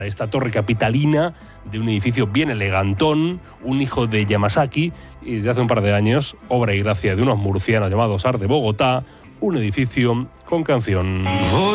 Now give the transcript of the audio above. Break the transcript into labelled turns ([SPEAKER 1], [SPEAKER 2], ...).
[SPEAKER 1] esta torre capitalina de un edificio bien elegantón, un hijo de Yamasaki, y desde hace un par de años, obra y gracia de unos murcianos llamados Art de Bogotá, un edificio con canción.